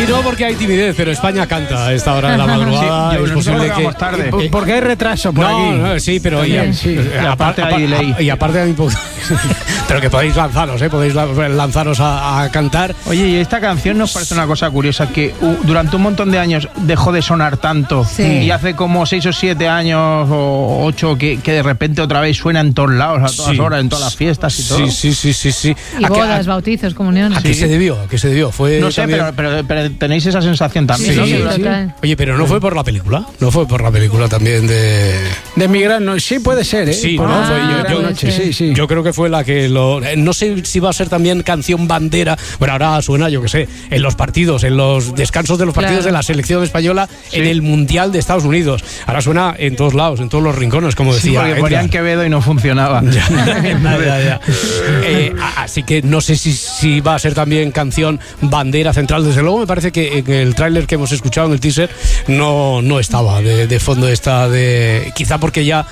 no porque hay timidez, pero España canta a esta hora de la madrugada. Sí, es posible que... tarde. Porque hay retraso por aquí. No, sí, pero aparte hay delay. Y aparte hay pero que podéis lanzaros, podéis lanzaros a cantar. Oye, y esta canción nos parece una cosa curiosa, que durante un montón de años dejó de sonar tanto, y hace como 6 o 7 años o 8 que de repente otra vez suena en todos lados, a todas horas, en todas las fiestas y todo. Sí. Y bodas, bautizos, comuniones. ¿A qué se debió? ¿A qué se debió? Fue no sé, también... pero tenéis esa sensación también, sí, ¿no? Sí. Oye, pero no fue por la película. No fue por la película también de Migrar, no, sí puede ser, ¿eh? Sí, por no, fue yo creo que fue la que no sé si va a ser también canción bandera. Bueno, ahora suena, yo qué sé, en los partidos, en los descansos de los partidos de la selección española en el Mundial de Estados Unidos. Ahora suena en todos lados, en todos los rincones, como decía. Porque ponían Quevedo y no funcionaba. Ya. Así que no sé si va a ser también canción bandera central. Desde luego me parece que en el tráiler que hemos escuchado, en el teaser, no estaba de fondo esta de... Quizá porque ya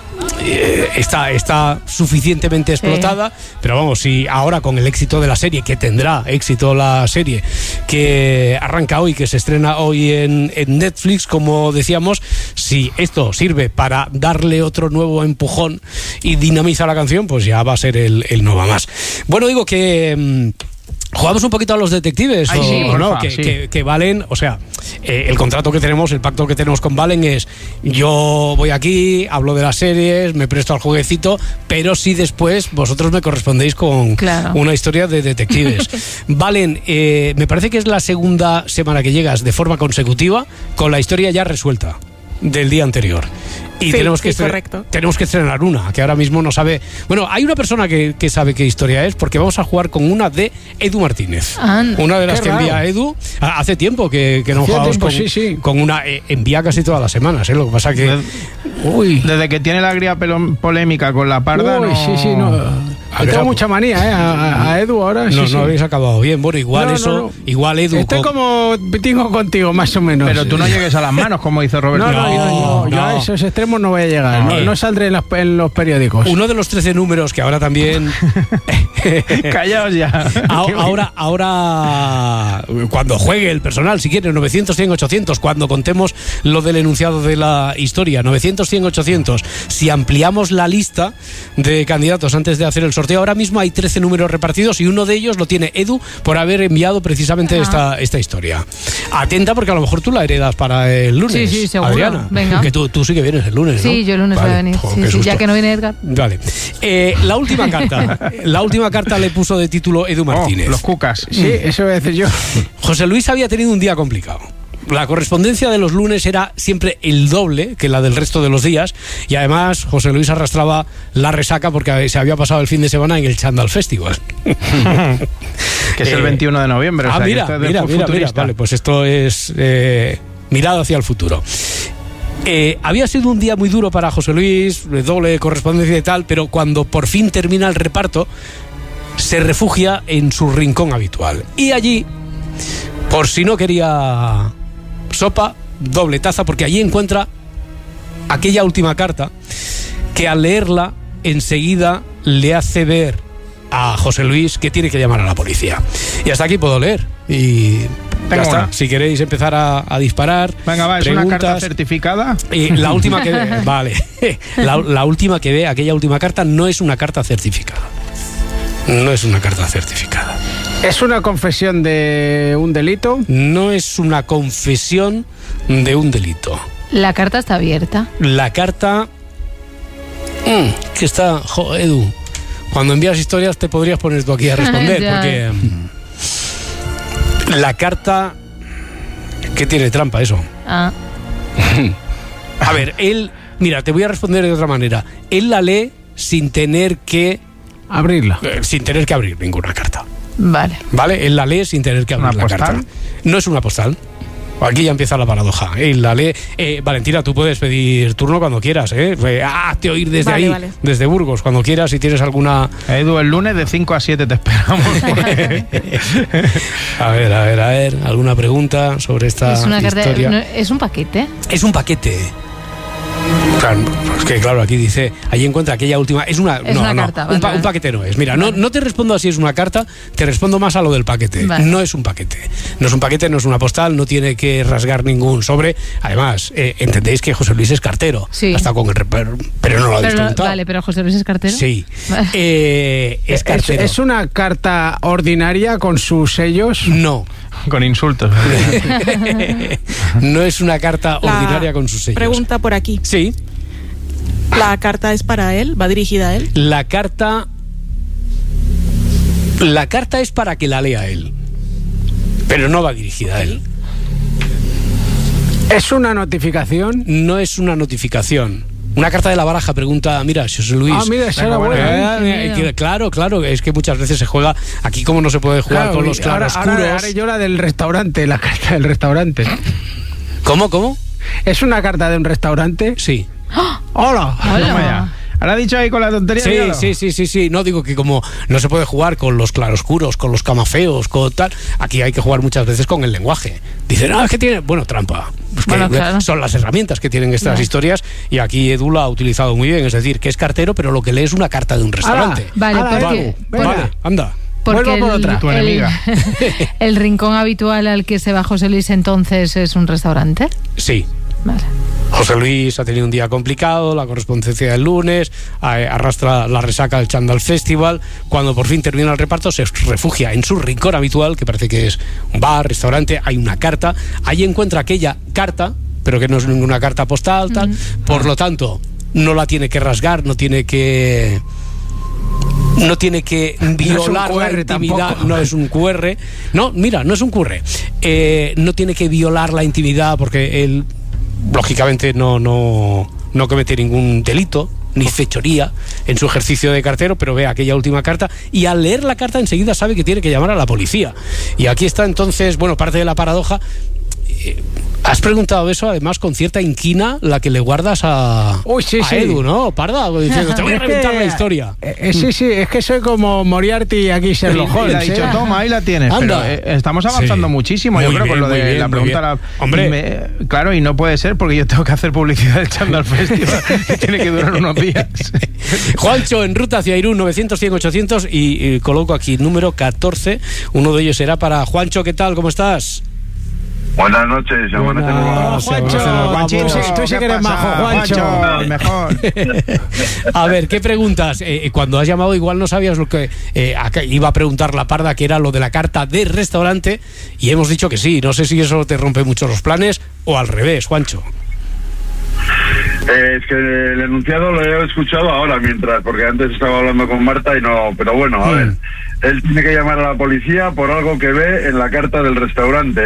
está suficientemente explotada, pero vamos, si ahora con el éxito de la serie, que tendrá éxito la serie, que arranca hoy, que se estrena hoy en Netflix, como decíamos, si esto sirve para darle otro nuevo empujón y dinamiza la canción, pues ya va a ser el no va más. Bueno, digo que... ¿jugamos un poquito a los detectives? ¿No? Que Valen, o sea, el contrato que tenemos, el pacto que tenemos con Valen es: yo voy aquí, hablo de las series, me presto al jueguecito, pero si después vosotros me correspondéis con una historia de detectives. Valen, me parece que es la segunda semana que llegas de forma consecutiva con la historia ya resuelta del día anterior. Y tenemos que estrenar una, que ahora mismo no sabe. Bueno, hay una persona que sabe qué historia es, porque vamos a jugar con una de Edu Martínez. Una de las que envía Edu. Hace tiempo que no jugamos con una. Envía casi todas las semanas, lo que pasa que... Desde que tiene la gría polémica con la parda. Le tengo mucha manía, a Edu ahora. No habéis acabado bien. Bueno, igual igual Edu. Estoy como tingo contigo, más o menos. Pero tú no llegues a las manos, como dice Roberto. Yo a esos extremos no voy a llegar. No saldré en los periódicos. Uno de los 13 números que ahora también... Callaos ya. Ahora, cuando juegue el personal, si quiere, 900, 100, 800, cuando contemos lo del enunciado de la historia, 900, 100, 800, si ampliamos la lista de candidatos antes de hacer el sorteo, ahora mismo hay 13 números repartidos y uno de ellos lo tiene Edu por haber enviado precisamente esta historia. Atenta, porque a lo mejor tú la heredas para el lunes. Sí, seguro. Adriana, venga. Que tú sí que vienes el lunes, ¿no? Sí, yo el lunes voy a venir. Ya que no viene Edgar. Vale. La última carta le puso de título Edu Martínez. Los cucas. Sí, eso voy a decir yo. José Luis había tenido un día complicado. La correspondencia de los lunes era siempre el doble que la del resto de los días, y además José Luis arrastraba la resaca porque se había pasado el fin de semana en el Chandal Festival. Que es el 21 de noviembre. Mira. Vale, pues esto es mirada hacia el futuro. Había sido un día muy duro para José Luis, doble correspondencia y tal, pero cuando por fin termina el reparto, se refugia en su rincón habitual. Y allí, por si no quería sopa, doble taza, porque allí encuentra aquella última carta que al leerla enseguida le hace ver a José Luis que tiene que llamar a la policía. Y hasta aquí puedo leer. Y ya está. Si queréis empezar a disparar. Venga, va, ¿es preguntas, una carta certificada? La última que ve, vale. La última que ve, aquella última carta, no es una carta certificada. No es una carta certificada. ¿Es una confesión de un delito? No es una confesión de un delito. La carta está abierta. La carta... que está... Edu, cuando envías historias te podrías poner tú aquí a responder, porque... La carta... ¿Qué tiene trampa eso? A ver, él... Mira, te voy a responder de otra manera. Él la lee sin tener que... abrirla. Sin tener que abrir ninguna carta. Vale, él la lee sin tener que abrir la carta. No es una postal. Aquí ya empieza la paradoja. Él la lee. Valentina, tú puedes pedir turno cuando quieras, hazte oír desde ahí, desde Burgos, cuando quieras, si tienes alguna... Edu, el lunes de 5 a 7 te esperamos. A ver, ¿alguna pregunta sobre esta historia? ¿Es un paquete? Es un paquete. Claro, es que claro, aquí dice, ahí encuentra aquella última, es una carta, un paquete no es. Mira, no te respondo a si es una carta, te respondo más a lo del paquete. Vale. No es un paquete, no es una postal, no tiene que rasgar ningún sobre. Además, entendéis que José Luis es cartero, hasta con el pero no lo habéis preguntado. Vale, pero José Luis es cartero. Sí, vale. Es cartero. ¿Es una carta ordinaria con sus sellos? No. Con insultos. No es una carta ordinaria con sus sellos. Pregunta por aquí. Sí. ¿La carta es para él? ¿Va dirigida a él? La carta es para que la lea él, pero no va dirigida a él. ¿Es una notificación? No es una notificación. Una carta de la baraja, pregunta, mira, José Luis. Mira, esa era buena. Claro, es que muchas veces se juega, aquí como no se puede jugar con los claroscuros. Ahora yo la del restaurante, la carta del restaurante. ¿Cómo? ¿Es una carta de un restaurante? Sí. ¡Hola! ¿Ahora ha dicho ahí con la tontería? Sí. No digo que como no se puede jugar con los claroscuros, con los camafeos, con tal, aquí hay que jugar muchas veces con el lenguaje. Dicen, es que tiene, trampa. Pues claro. Son las herramientas que tienen estas historias y aquí Edu la ha utilizado muy bien. Es decir, que es cartero, pero lo que lee es una carta de un restaurante. Vale, anda. Porque por otra. Tu enemiga. ¿El rincón habitual al que se va José Luis entonces es un restaurante? Sí. Vale. José Luis ha tenido un día complicado, la correspondencia del lunes, arrastra la resaca del Chandal Festival. Cuando por fin termina el reparto, se refugia en su rincón habitual, que parece que es un bar, restaurante. Hay una carta, ahí encuentra aquella carta, pero que no es ninguna carta postal, tal. Por lo tanto, no la tiene que rasgar, no tiene que violar la intimidad. Tampoco. No es un QR. No, mira, no es un QR. No tiene que violar la intimidad porque él, lógicamente, no comete ningún delito ni fechoría en su ejercicio de cartero, pero ve aquella última carta y al leer la carta enseguida sabe que tiene que llamar a la policía. Y aquí está entonces, parte de la paradoja. Has preguntado eso además con cierta inquina, la que le guardas a Edu, ¿no? Parda, diciendo, te voy a reventar la historia. Sí, es que soy como Moriarty y aquí Sherlock Holmes. Le ha dicho, toma, ahí la tienes. Anda. Pero estamos avanzando muchísimo, yo creo, con lo de la pregunta. Hombre. Claro, y no puede ser porque yo tengo que hacer publicidad del Chandal Festival, que tiene que durar unos días. Juancho, en ruta hacia Irún, 900-100-800, y coloco aquí número 14. Uno de ellos será para Juancho. ¿Qué tal? ¿Cómo estás? Buenas noches, Juancho, tú sí que eres majo, Juancho. Mejor. A ver, ¿qué preguntas? Cuando has llamado igual no sabías lo que iba a preguntar la Parda, que era lo de la carta de restaurante, y hemos dicho que sí. No sé si eso te rompe mucho los planes o al revés, Juancho. Es que el enunciado lo he escuchado ahora porque antes estaba hablando con Marta y no, pero bueno, a ver, él tiene que llamar a la policía por algo que ve en la carta del restaurante.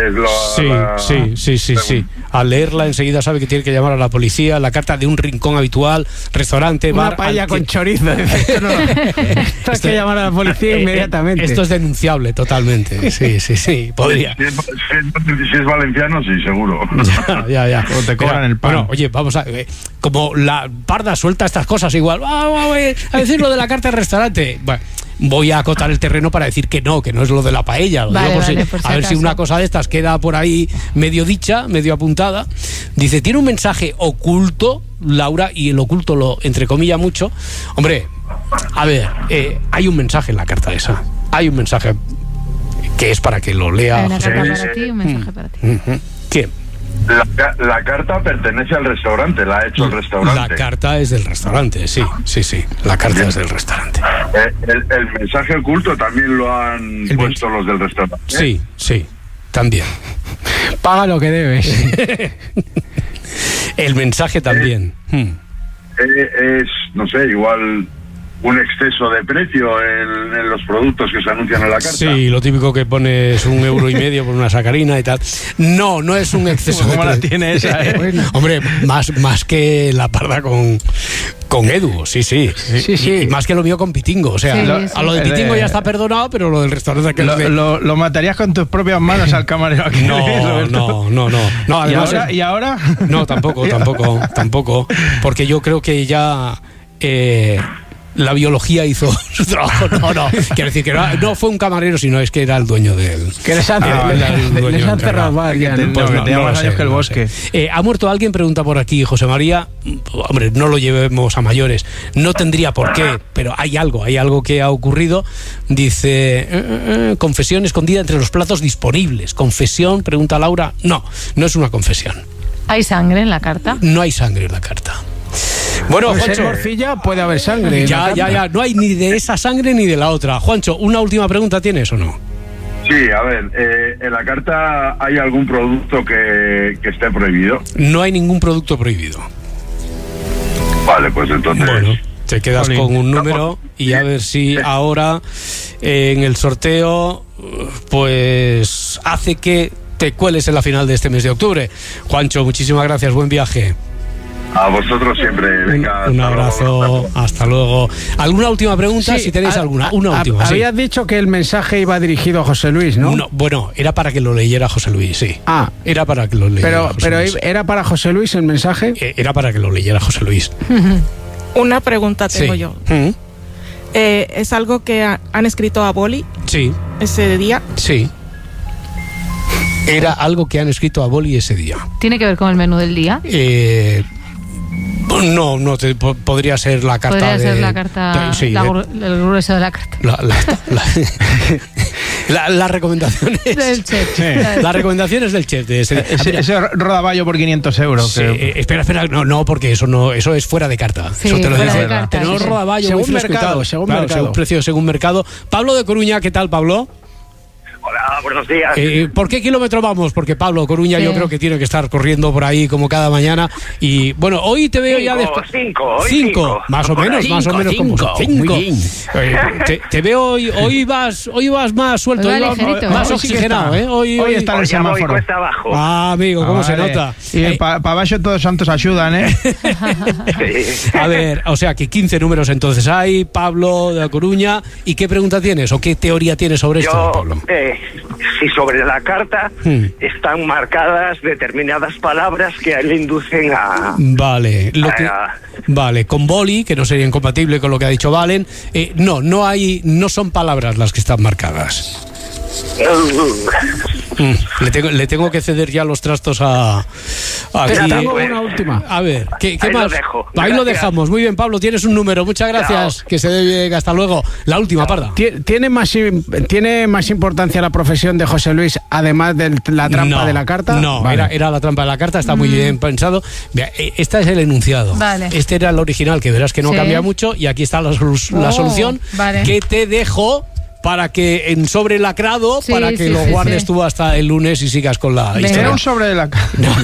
Sí. Al leerla enseguida sabe que tiene que llamar a la policía, la carta de un rincón habitual, restaurante, bar. Una paella con chorizo. Esto hay que llamar a la policía inmediatamente. Esto es denunciable totalmente. Sí, podría. Si es valenciano, sí, seguro. Ya. O te cobran el pan. Bueno, oye, vamos a... como la Parda suelta estas cosas igual, voy a decir lo de la carta del restaurante. Bueno, voy a acotar el terreno para decir que no es lo de la paella. A ver si una cosa de estas queda por ahí medio dicha, medio apuntada. Dice, tiene un mensaje oculto, Laura, y el oculto lo entrecomilla mucho. Hombre, a ver, hay un mensaje en la carta esa. Hay un mensaje que es para que lo lea. Hay una carta para ti, un mensaje para ti. ¿Quién? La carta pertenece al restaurante, la ha hecho el restaurante. La carta es del restaurante, sí. La carta es del restaurante. El mensaje oculto también lo han puesto los del restaurante. Sí, también. Paga lo que debes. El mensaje también. Es, no sé, igual un exceso de precio en los productos que se anuncian en la carta. Sí, lo típico que pones 1,5 euros por una sacarina y tal. No es un exceso de precio. ¿Cómo la tiene esa? Hombre, más que la Parda con Edu, sí. Y más que lo mío con Pitingo. O sea, a lo de Pitingo ya está perdonado, pero lo del restaurante que lo matarías con tus propias manos al camarero aquí. No. Además, ¿Y ahora? No, tampoco. Porque yo creo que ya... la biología hizo su trabajo. No, quiero decir que no fue un camarero, sino es que era el dueño del... Que les han cerrado más, más años que el bosque. ¿Ha muerto alguien? Pregunta por aquí José María. Hombre, no lo llevemos a mayores. No tendría por qué, pero hay algo que ha ocurrido. Dice, confesión escondida entre los platos disponibles. ¿Confesión? Pregunta Laura. No es una confesión. ¿Hay sangre en la carta? No hay sangre en la carta. Bueno, pues Juancho, en morcilla puede haber sangre. Ya. No hay ni de esa sangre ni de la otra. Juancho, ¿una última pregunta tienes o no? Sí, a ver, ¿en la carta hay algún producto que esté prohibido? No hay ningún producto prohibido. Vale, pues entonces... Bueno, te quedas con un número y a ver si ahora en el sorteo pues hace que te cueles en la final de este mes de octubre. Juancho, muchísimas gracias, buen viaje. A vosotros siempre. Venga, un abrazo, hasta luego. ¿Alguna última pregunta? Sí, si tenéis alguna. Una última. Habías dicho que el mensaje iba dirigido a José Luis, ¿no? Bueno, era para que lo leyera José Luis, sí. Era para que lo leyera José Luis. ¿Era para José Luis el mensaje? Era para que lo leyera José Luis. Una pregunta tengo yo. ¿Es algo que han escrito a boli? Sí. ¿Ese día? Sí. Era algo que han escrito a boli ese día. ¿Tiene que ver con el menú del día? No, podría ser la carta. Podría ser la carta, el grueso de la carta. Las recomendaciones del chef. Las recomendaciones del chef. Ese rodaballo por 500 euros. Sí, espera, no, porque eso es fuera de carta. Sí, eso te lo dice. Tenemos rodaballo según mercado. Según precio, según mercado. Pablo de Coruña, ¿qué tal, Pablo? Hola, buenos días. ¿Por qué kilómetro vamos? Porque Pablo Coruña yo creo que tiene que estar corriendo por ahí como cada mañana. Y bueno, hoy te veo ya después. Cinco. Más o menos como 5. Te veo hoy vas más suelto, más oxigenado, Hoy está en el semáforo. Cuesta abajo. Amigo, ¿cómo se nota? Y para abajo todos santos ayudan, A ver, o sea que 15 números entonces hay, Pablo de Coruña. ¿Y qué pregunta tienes o qué teoría tienes sobre esto, Pablo? Si sobre la carta están marcadas determinadas palabras que le inducen a... Vale, vale, con boli, que no sería incompatible con lo que ha dicho Valen, no son palabras las que están marcadas. Le tengo que ceder ya los trastos a... Pero tengo una última. A ver, ¿qué más? Lo dejo. Ahí lo dejamos. Muy bien, Pablo, tienes un número. Muchas gracias. Chao. Que se dé bien. Hasta luego. La última, Parda. ¿Tiene más importancia la profesión de José Luis, además de la trampa de la carta? No, vale. era la trampa de la carta. Está muy bien pensado. Esta es el enunciado. Vale. Este era el original, que verás que no cambia mucho. Y aquí está la solución que te dejo para que en sobre lacrado, para que lo guardes tú hasta el lunes y sigas con la historia. Era un sobre de la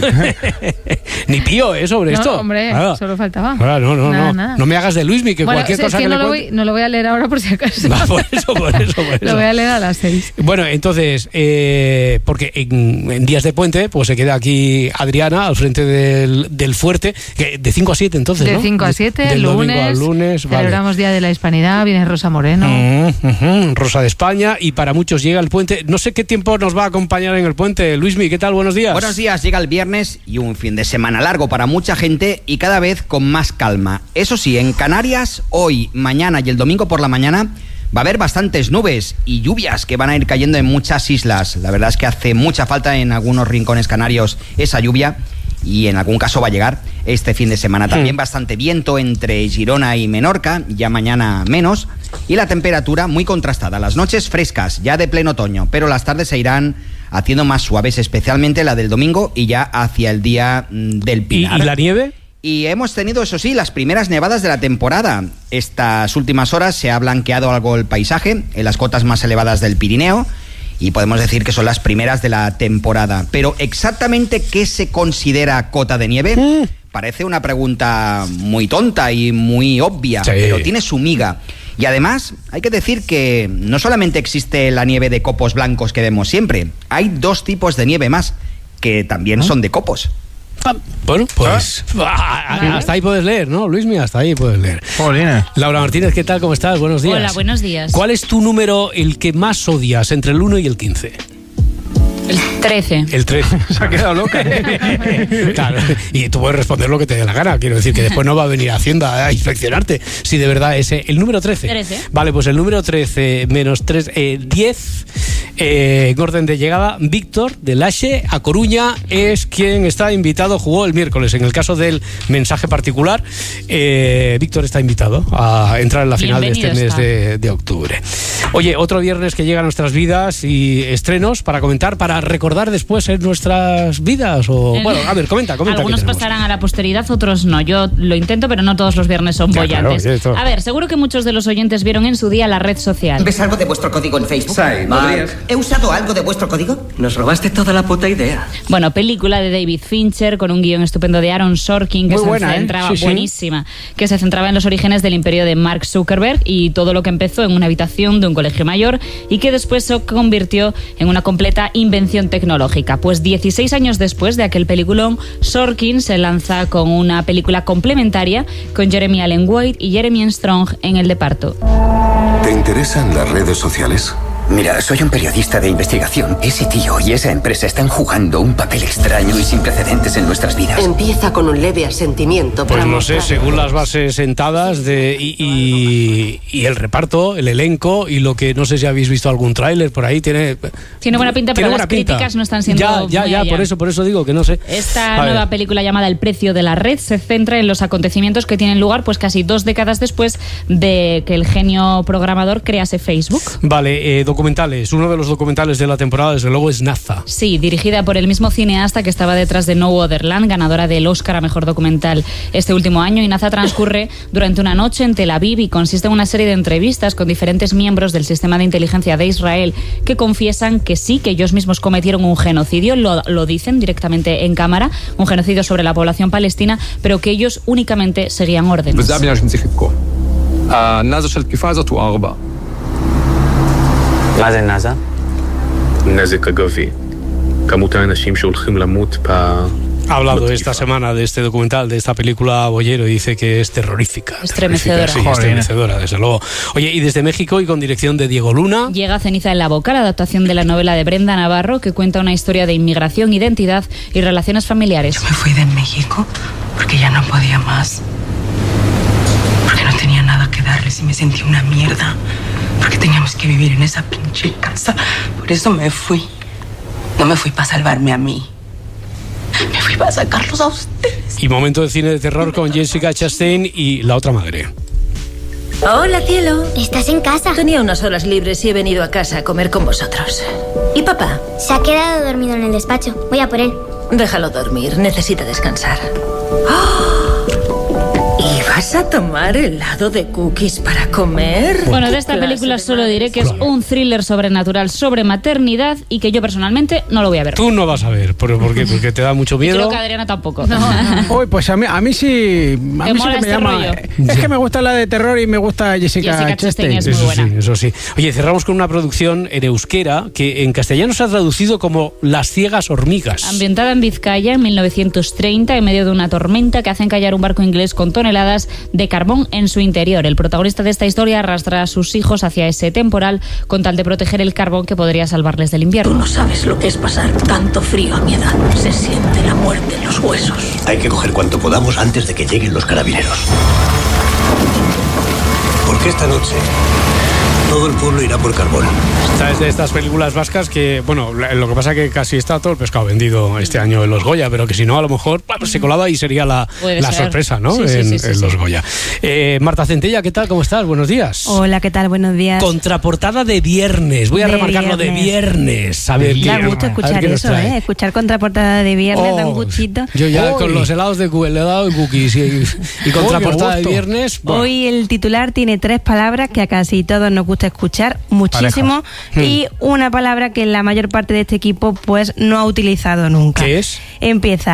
Ni pío, sobre esto. Hombre, solo faltaba. Nada. No me hagas de Luismi, que cualquier cosa que le cuente... No lo voy a leer ahora por si acaso. Por eso. Lo voy a leer a las 6. Bueno, entonces, porque en días de puente, pues se queda aquí Adriana al frente del fuerte, que de 5 a 7 entonces, ¿no? De 5 a 7, del domingo al lunes. Celebramos Día de la Hispanidad, viene Rosa Moreno. Rosa de España, y para muchos llega el puente. No sé qué tiempo nos va a acompañar en el puente. Luismi, ¿qué tal? Buenos días. Buenos días, llega el viernes y un fin de semana largo para mucha gente y cada vez con más calma. Eso sí, en Canarias, hoy, mañana y el domingo por la mañana va a haber bastantes nubes y lluvias que van a ir cayendo en muchas islas. La verdad es que hace mucha falta en algunos rincones canarios esa lluvia, y en algún caso va a llegar este fin de semana. También bastante viento entre Girona y Menorca, ya mañana menos, y la temperatura muy contrastada. Las noches frescas, ya de pleno otoño, pero las tardes se irán haciendo más suaves, especialmente la del domingo y ya hacia el día del Pilar. ¿Y la nieve? Y hemos tenido, eso sí, las primeras nevadas de la temporada. Estas últimas horas se ha blanqueado algo el paisaje en las cotas más elevadas del Pirineo, y podemos decir que son las primeras de la temporada. Pero exactamente ¿qué se considera cota de nieve? Parece una pregunta muy tonta y muy obvia, pero tiene su miga. Y además hay que decir que no solamente existe la nieve de copos blancos que vemos siempre, hay dos tipos de nieve más que también son de copos. Bueno, pues hasta ahí puedes leer, ¿no, Luismi? Hasta ahí puedes leer. Jolina. Laura Martínez, ¿qué tal? ¿Cómo estás? Buenos días. Hola, buenos días. ¿Cuál es tu número, el que más odias, entre el 1 y el 15? El 13. El 13. Se ha quedado loca. Claro, y tú puedes responder lo que te dé la gana. Quiero decir que después no va a venir Hacienda a inspeccionarte si de verdad es el número 13. 13. Vale, pues el número 13 menos 3, 10. En orden de llegada, Víctor de Laxe a Coruña es quien está invitado. Jugó el miércoles. En el caso del mensaje particular, Víctor está invitado a entrar en la final de este mes de octubre. Oye, otro viernes que llega a nuestras vidas y estrenos para comentar, para recordar después en nuestras vidas. O bueno, a ver, comenta. Algunos pasarán a la posteridad, otros no. Yo lo intento, pero no todos los viernes son bollantes. Claro, a ver, seguro que muchos de los oyentes vieron en su día la red social. ¿Ves algo de vuestro código en Facebook? Sí, podrías. ¿He usado algo de vuestro código? Nos robaste toda la puta idea. Bueno, película de David Fincher con un guión estupendo de Aaron Sorkin que buenísima, que se centraba en los orígenes del imperio de Mark Zuckerberg y todo lo que empezó en una habitación de un colegio mayor y que después se convirtió en una completa invención tecnológica. Pues 16 años después de aquel peliculón, Sorkin se lanza con una película complementaria con Jeremy Allen White y Jeremy Strong en el reparto. ¿Te interesan las redes sociales? Mira, soy un periodista de investigación. Ese tío y esa empresa están jugando un papel extraño y sin precedentes en nuestras vidas. Empieza con un leve asentimiento. Pues no sé, según las bases sentadas y el reparto, el elenco y lo que no sé si habéis visto algún tráiler por ahí, tiene buena pinta, pero las críticas no están siendo ya, por eso digo que no sé. Esta nueva película llamada El precio de la red se centra en los acontecimientos que tienen lugar pues casi 2 décadas después de que el genio programador crease Facebook. Vale, documentales. Uno de los documentales de la temporada, desde luego, es Naza. Sí, dirigida por el mismo cineasta que estaba detrás de No Otherland, ganadora del Oscar a Mejor Documental este último año. Y Naza transcurre durante una noche en Tel Aviv y consiste en una serie de entrevistas con diferentes miembros del sistema de inteligencia de Israel que confiesan que sí, que ellos mismos cometieron un genocidio, lo dicen directamente en cámara, un genocidio sobre la población palestina, pero que ellos únicamente seguían órdenes. מה זה נאזה? נזק אגבי. כמות האנשים שהולכים למות Ha hablado esta semana de este documental, de esta película Bollero, y dice que es terrorífica. Estremecedora. Sí, estremecedora, desde luego. Oye, y desde México y con dirección de Diego Luna. Llega Ceniza en la boca, la adaptación de la novela de Brenda Navarro, que cuenta una historia de inmigración, identidad y relaciones familiares. Yo me fui de México porque ya no podía más. Porque no tenía nada que darles y me sentí una mierda. Porque teníamos que vivir en esa pinche casa. Por eso me fui. No me fui para salvarme a mí. Me fui para sacarlos a ustedes. Y momento de cine de terror con Jessica Chastain y La otra madre. Hola, cielo. ¿Estás en casa? Tenía unas horas libres y he venido a casa a comer con vosotros. ¿Y papá? Se ha quedado dormido en el despacho. Voy a por él. Déjalo dormir. Necesita descansar. ¡Oh! ¿Y vas a tomar helado de cookies para comer? Bueno, de esta película solo diré que es un thriller sobrenatural sobre maternidad y que yo personalmente no lo voy a ver. Tú no vas a ver, ¿por qué? Porque te da mucho miedo. Creo que Adriana tampoco. Uy, pues a mí sí. A mí sí que me llama. Rollo? Es que me gusta la de terror y me gusta Jessica Chastain. Es muy buena. Eso sí. Oye, cerramos con una producción en euskera que en castellano se ha traducido como Las ciegas hormigas. Ambientada en Vizcaya en 1930 en medio de una tormenta que hace encallar un barco inglés con toneladas de carbón en su interior. El protagonista de esta historia arrastra a sus hijos hacia ese temporal con tal de proteger el carbón que podría salvarles del invierno. Tú no sabes lo que es pasar tanto frío a mi edad. Se siente la muerte en los huesos. Hay que coger cuanto podamos antes de que lleguen los carabineros. Porque esta noche todo el pueblo irá por carbón. Esta es de estas películas vascas que, bueno, lo que pasa es que casi está todo el pescado vendido este año en los Goya, pero que si no, a lo mejor se colaba y sería la sorpresa, ¿no? Sí, en los Goya. Marta Centella, ¿qué tal? ¿Cómo estás? Buenos días. Hola, ¿qué tal? Buenos días. Contraportada de viernes. Voy a remarcarlo de viernes. A ver, da gusto escuchar eso, ¿eh? Escuchar contraportada de viernes, da un guchito. Yo ya con los helados de cookies y contraportada de viernes. Bueno. Hoy el titular tiene 3 palabras que a casi todos nos gusta escuchar muchísimo y una palabra que la mayor parte de este equipo pues no ha utilizado nunca. ¿Qué es? Empieza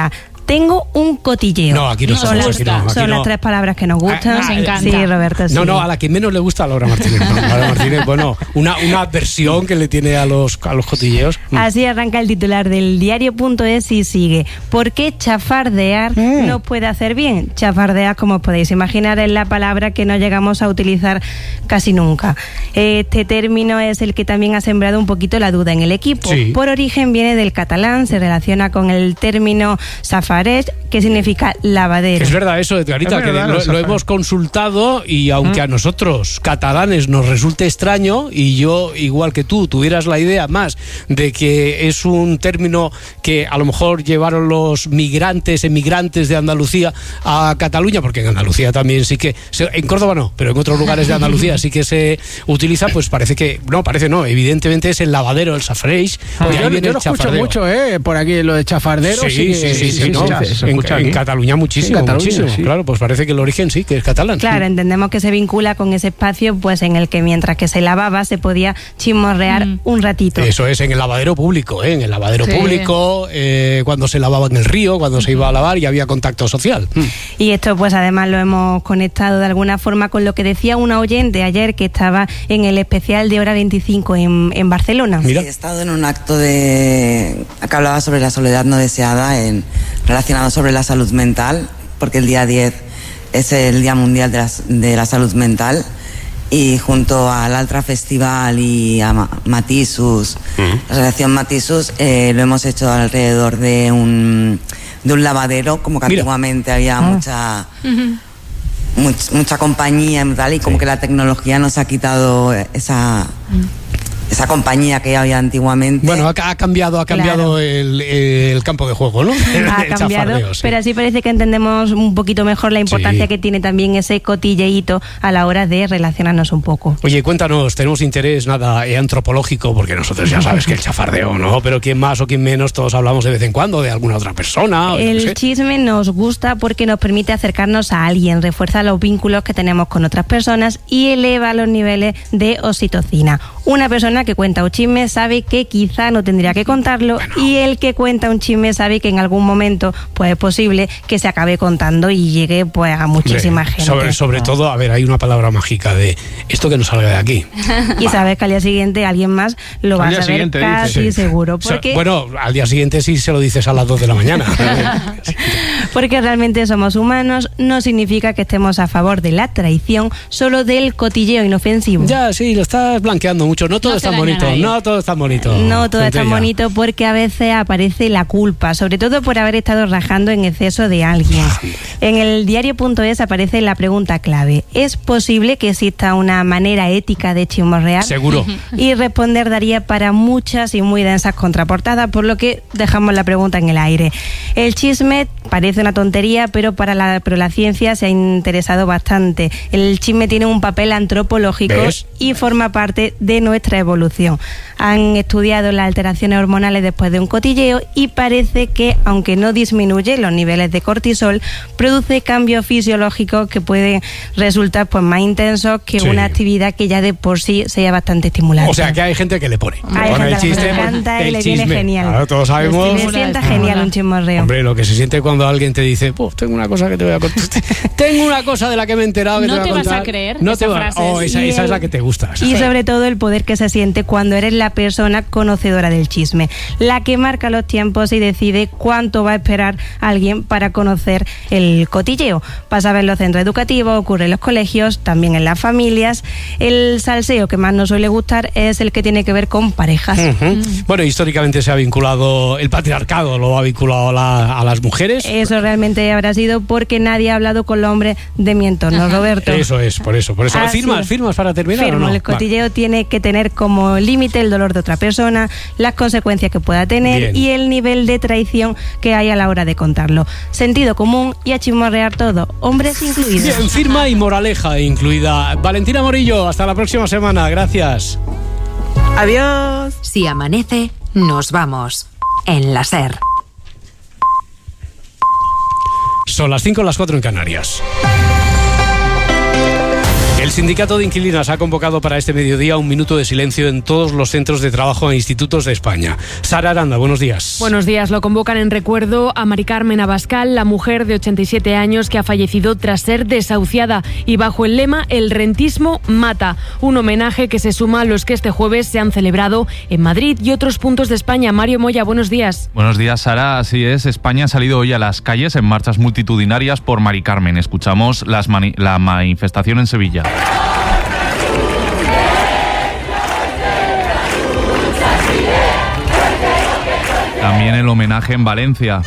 Tengo un cotilleo. No, aquí no son las 3 palabras que nos gustan. Nos encanta. Sí, Roberto. Sí. No, a la que menos le gusta a Laura Martínez. No, Laura Martínez, bueno, una adversión que le tiene a los cotilleos. Así arranca el titular del diario.es y sigue. ¿Por qué chafardear no puede hacer bien? Chafardear, como os podéis imaginar, es la palabra que no llegamos a utilizar casi nunca. Este término es el que también ha sembrado un poquito la duda en el equipo. Sí. Por origen viene del catalán, se relaciona con el término safareig, que significa lavadero. Es verdad eso, Edgarita, es verdad, que lo hemos consultado y aunque a nosotros, catalanes, nos resulte extraño, y yo, igual que tú, tuvieras la idea más de que es un término que a lo mejor llevaron los emigrantes de Andalucía a Cataluña, porque en Andalucía también sí que, en Córdoba no, pero en otros lugares de Andalucía sí que se utiliza, pues no, evidentemente es el lavadero, el safareig. Yo lo escucho mucho, por aquí, lo de chafardero. Sí, no, en Cataluña muchísimo. Sí. Claro, pues parece que el origen sí, que es catalán. Claro, entendemos que se vincula con ese espacio pues en el que mientras que se lavaba se podía chismorrear un ratito. Eso es, en el lavadero público, en el lavadero público, cuando se lavaba en el río, cuando se iba a lavar y había contacto social. Y esto pues además lo hemos conectado de alguna forma con lo que decía una oyente ayer que estaba en el especial de Hora 25 en Barcelona. Mira. He estado en un acto que hablaba sobre la soledad no deseada, relacionado sobre la salud mental, porque el día 10 es el Día Mundial de la Salud Mental, y junto al Altra Festival y a Matisus, la Asociación Matisus, lo hemos hecho alrededor de un lavadero, como que antiguamente había mucha compañía y tal, y como que la tecnología nos ha quitado esa compañía que había antiguamente. Bueno, ha cambiado claro. el campo de juego, ¿no? Ha cambiado, pero así parece que entendemos un poquito mejor la importancia que tiene también ese cotilleíto a la hora de relacionarnos un poco. Oye, cuéntanos, tenemos interés antropológico, porque nosotros ya sabes que el chafardeo, ¿no? Pero quién más o quién menos, todos hablamos de vez en cuando de alguna otra persona. El chisme nos gusta porque nos permite acercarnos a alguien, refuerza los vínculos que tenemos con otras personas y eleva los niveles de oxitocina. Una persona que cuenta un chisme sabe que quizá no tendría que contarlo, y el que cuenta un chisme sabe que en algún momento pues es posible que se acabe contando y llegue pues a muchísima gente. Sobre todo, a ver, hay una palabra mágica de esto que no salga de aquí. Y sabes que al día siguiente alguien más lo va a saber casi seguro. Porque, bueno, al día siguiente sí se lo dices a las 2 de la mañana. Porque realmente somos humanos, no significa que estemos a favor de la traición, solo del cotilleo inofensivo. Ya, sí, lo estás blanqueando mucho. No todo es tan bonito. No todo es tan bonito. No todo es tan bonito, porque a veces aparece la culpa, sobre todo por haber estado rajando en exceso de alguien. En el diario.es aparece la pregunta clave: ¿es posible que exista una manera ética de chismorrear? Seguro. Y responder daría para muchas y muy densas contraportadas, por lo que dejamos la pregunta en el aire. El chisme parece una tontería, pero la ciencia se ha interesado bastante. El chisme tiene un papel antropológico. ¿Ves? Y forma parte de nuestra evolución. Han estudiado las alteraciones hormonales después de un cotilleo y parece que, aunque no disminuye los niveles de cortisol, produce cambios fisiológicos que pueden resultar pues más intensos que una actividad que ya de por sí sea bastante estimulante. O sea, que hay gente que le pone. Hay gente que le encanta y le viene genial. Claro, todos sabemos. Le sienta genial un chismorreo. Hombre, lo que se siente cuando alguien te dice, tengo una cosa que te voy a contar. Tengo una cosa de la que me he enterado que no te voy a contar. No te vas a creer. No te vas. Esa es la que te gusta. Y sobre todo el poder que se siente cuando eres la persona conocedora del chisme, la que marca los tiempos y decide cuánto va a esperar alguien para conocer el cotilleo. Pasa a ver en los centros educativos, ocurre en los colegios, también en las familias. El salseo que más nos suele gustar es el que tiene que ver con parejas. Bueno, históricamente se ha vinculado, el patriarcado lo ha vinculado a las mujeres. Eso realmente habrá sido porque nadie ha hablado con los hombres de mi entorno, Roberto. Eso es, por eso. ¿Firmas para terminar? Firmo, ¿o no? El cotilleo tiene que tener como límite el dolor de otra persona, las consecuencias que pueda tener y el nivel de traición que hay a la hora de contarlo. Sentido común y a chismorrear todo, hombres incluidos. Bien, firma y moraleja incluida. Valentina Morillo, hasta la próxima semana. Gracias. Adiós. Si amanece, nos vamos. En la SER. Son las 5, las 4 en Canarias. El sindicato de inquilinas ha convocado para este mediodía un minuto de silencio en todos los centros de trabajo e institutos de España. Sara Aranda, buenos días. Buenos días. Lo convocan en recuerdo a Mari Carmen Abascal, la mujer de 87 años que ha fallecido tras ser desahuciada, y bajo el lema "El rentismo mata", un homenaje que se suma a los que este jueves se han celebrado en Madrid y otros puntos de España. Mario Moya, buenos días. Buenos días, Sara. Así es, España ha salido hoy a las calles en marchas multitudinarias por Mari Carmen. Escuchamos la manifestación en Sevilla. También el homenaje en Valencia.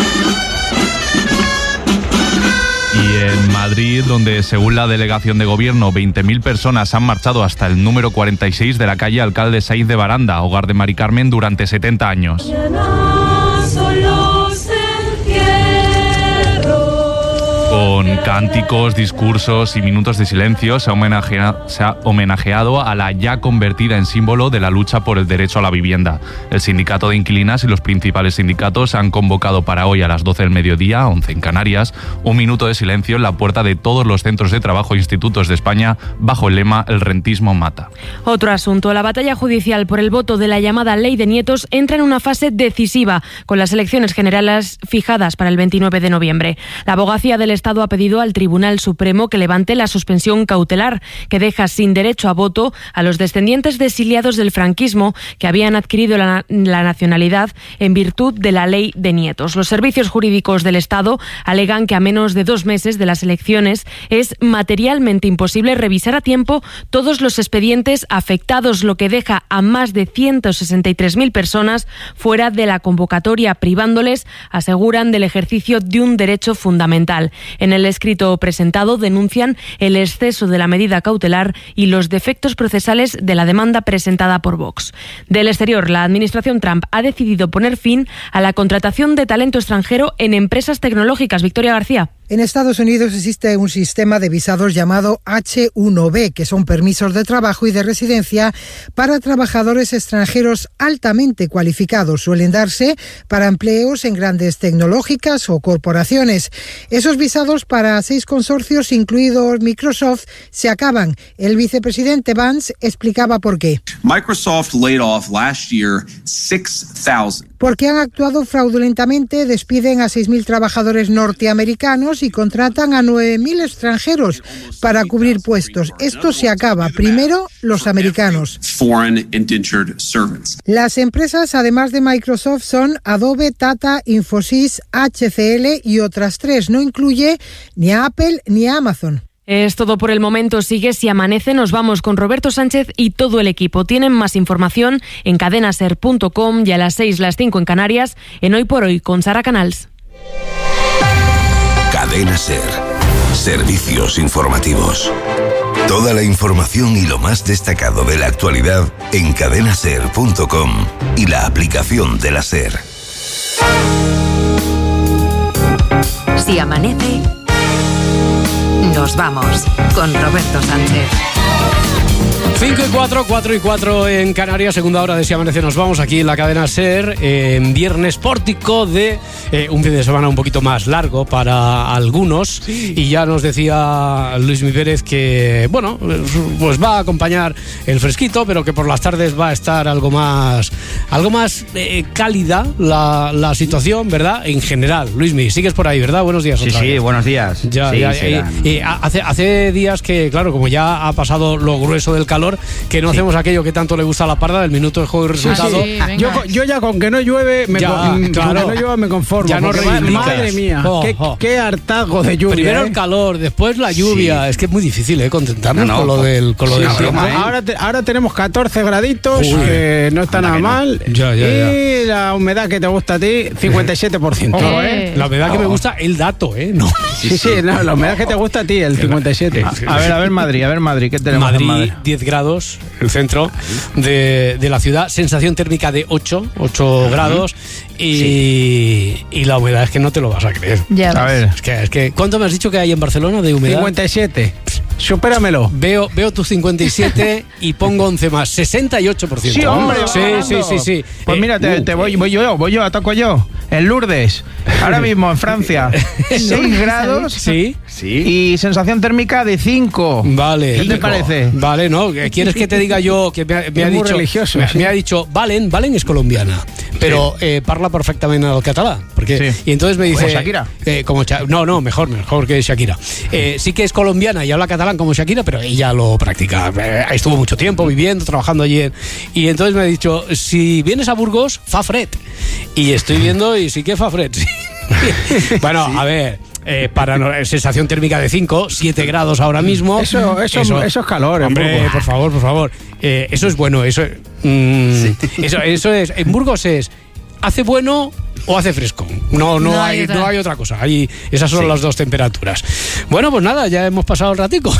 Y en Madrid, donde según la delegación de gobierno 20.000 personas han marchado hasta el número 46 de la calle Alcalde Saiz de Baranda, hogar de Mari Carmen durante 70 años. Con cánticos, discursos y minutos de silencio se ha homenajeado a la ya convertida en símbolo de la lucha por el derecho a la vivienda. El sindicato de inquilinas y los principales sindicatos han convocado para hoy a las 12 del mediodía, 11 en Canarias, un minuto de silencio en la puerta de todos los centros de trabajo e institutos de España bajo el lema "El rentismo mata". Otro asunto, la batalla judicial por el voto de la llamada Ley de Nietos entra en una fase decisiva, con las elecciones generales fijadas para el 29 de noviembre. La abogacía del Estado ha pedido al Tribunal Supremo que levante la suspensión cautelar que deja sin derecho a voto a los descendientes de exiliados del franquismo que habían adquirido la nacionalidad en virtud de la Ley de Nietos. Los servicios jurídicos del Estado alegan que a menos de 2 meses de las elecciones es materialmente imposible revisar a tiempo todos los expedientes afectados, lo que deja a más de 163.000 personas fuera de la convocatoria, privándoles, aseguran, del ejercicio de un derecho fundamental. En el escrito presentado denuncian el exceso de la medida cautelar y los defectos procesales de la demanda presentada por Vox. Del exterior, la administración Trump ha decidido poner fin a la contratación de talento extranjero en empresas tecnológicas. Victoria García. En Estados Unidos existe un sistema de visados llamado H-1B, que son permisos de trabajo y de residencia para trabajadores extranjeros altamente cualificados. Suelen darse para empleos en grandes tecnológicas o corporaciones. Esos visados para 6 consorcios, incluidos Microsoft, se acaban. El vicepresidente Vance explicaba por qué. Microsoft laid off last year 6,000. Porque han actuado fraudulentamente, despiden a 6.000 trabajadores norteamericanos y contratan a 9.000 extranjeros para cubrir puestos. Esto se acaba. Primero, los americanos. Las empresas, además de Microsoft, son Adobe, Tata, Infosys, HCL y otras 3. No incluye ni a Apple ni a Amazon. Es todo por el momento. Sigue Si Amanece. Nos vamos con Roberto Sánchez y todo el equipo. Tienen más información en cadenaser.com y a las 6, las 5 en Canarias, en Hoy por Hoy con Sara Canals. Cadena Ser. Servicios informativos. Toda la información y lo más destacado de la actualidad en cadenaser.com y la aplicación de la Ser. Si amanece, nos vamos con Roberto Sánchez. 5 y 4, 4 y 4 en Canarias, segunda hora de Si Amanece. Nos vamos aquí en la cadena SER, en viernes pórtico de un fin de semana un poquito más largo para algunos. Sí. Y ya nos decía Luis Mi Pérez que, bueno, pues va a acompañar el fresquito, pero que por las tardes va a estar algo más cálida la situación, ¿verdad? En general. Luismi, sigues por ahí, ¿verdad? Buenos días. Sí, buenos días. Hace días que, claro, como ya ha pasado lo grueso del calor, que no hacemos aquello que tanto le gusta a la Parda, del minuto de juego y resultado. Yo ya con que no llueve me conformo. Ya no madre mía, qué hartazgo de lluvia. Primero el calor, después la lluvia. Sí. Es que es muy difícil contentarnos con lo del tiempo. Ahora tenemos 14 graditos, que no está nada mal. Y la humedad que te gusta a ti, 57%. La humedad que me gusta, el dato, ¿no? La humedad que te gusta a ti, el 57. A ver Madrid, ¿qué tenemos en Madrid? 10 grados, el centro de la ciudad, sensación térmica de 8 grados y la humedad es que no te lo vas a creer. Ya a ver, es que ¿cuánto me has dicho que hay en Barcelona de humedad? 57. Supéramelo. Veo tus 57 y pongo 11 más, 68%. Sí, hombre. Sí. Pues mira, voy yo, ataco yo. En Lourdes, ahora mismo en Francia, 6 grados. Sí. Y sensación térmica de 5. Vale. ¿Qué te parece? Vale, ¿no? ¿Quieres que te diga yo que me ha dicho religioso, me ha dicho Valen es colombiana, pero parla perfectamente el catalán, porque y entonces me dice como Shakira. No, mejor que Shakira. Sí que es colombiana y habla catalán como Shakira, pero ella lo practica. Estuvo mucho tiempo viviendo, trabajando allí y entonces me ha dicho, si vienes a Burgos, fa fred. Y estoy viendo y sí que fa fred. Sí. Bueno, a ver, para sensación térmica de 5, 7 grados ahora mismo. Eso es calor. Hombre, por favor. Eso es bueno. Eso es. En Burgos ¿hace bueno o hace fresco? No hay otra cosa. Esas son las dos temperaturas. Bueno, pues nada, ya hemos pasado el ratico.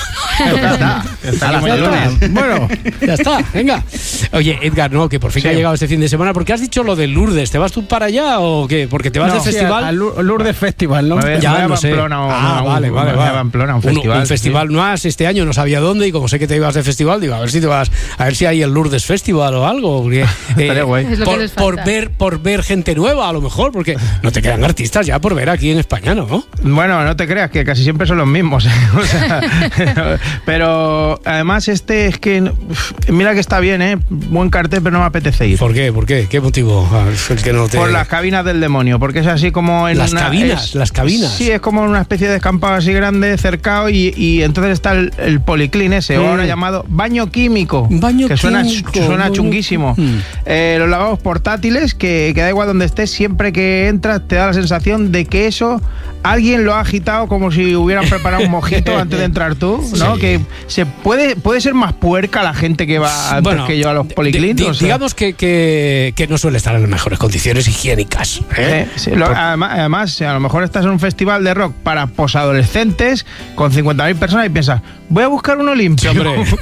Bueno, ya está, venga. Oye, Edgar, que por fin ha llegado este fin de semana, porque has dicho lo del Lourdes. ¿Te vas tú para allá o qué? Porque te vas de festival. Al Lourdes Festival, ¿no? Ya no sé. Vale. Un festival más este año, no sabía dónde, y como sé que te ibas de festival, digo, a ver si hay el Lourdes Festival o algo. Porque, estaría guay. Por ver gente nueva, a lo mejor, porque no te quedan artistas ya por ver aquí en España, ¿no? Bueno, no te creas, que casi siempre son los mismos. O sea, pero además es que mira que está bien, buen cartel, pero no me apetece ir. ¿Por qué? ¿Qué motivo? Por las cabinas del demonio, porque es así como en las cabinas. Sí, es como una especie de descampado así grande, cercado, y entonces está el policlín ese, o ahora llamado baño químico, que suena chunguísimo. Los lavabos portátiles, que da igual donde estés, siempre que entras te da la sensación de que eso alguien lo ha agitado como si hubieran preparado un mojito antes de entrar tú, ¿no? Que se puede ser más puerca la gente que va antes que yo a los policlínicos. Digamos que no suele estar en las mejores condiciones higiénicas. Además, a lo mejor estás en un festival de rock para posadolescentes con 50.000 personas y piensas, voy a buscar uno limpio.